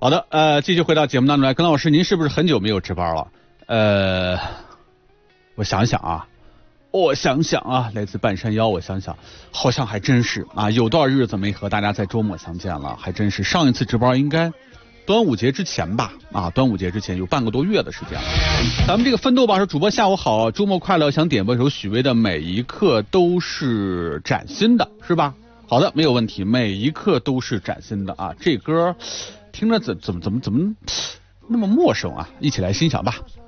好的，继续回到节目当中来，耿老师，您是不是很久没有值班了？我想想啊，来自半山腰，我想想，好像还真是啊，有段日子没和大家在周末相见了，还真是上一次值班应该端午节之前吧，啊，端午节之前有半个多月的时间了。咱们这个奋斗吧说主播下午好，周末快乐，想点播一首许巍的《每一刻都是崭新的》，是吧？好的，没有问题，每一刻都是崭新的啊，这歌听着怎么那么陌生啊，一起来欣赏吧。